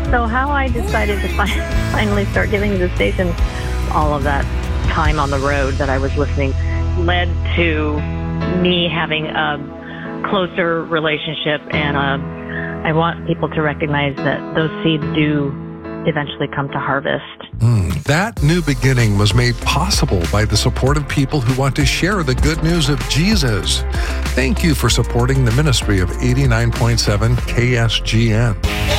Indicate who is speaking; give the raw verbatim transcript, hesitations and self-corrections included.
Speaker 1: So how I decided to fi- finally start giving the station all of that time on the road that I was listening led to me having a closer relationship, and uh, I want people to recognize that those seeds do eventually come to harvest.
Speaker 2: Mm, that new beginning was made possible by the support of people who want to share the good news of Jesus. Thank you for supporting the ministry of eighty-nine point seven K S G N.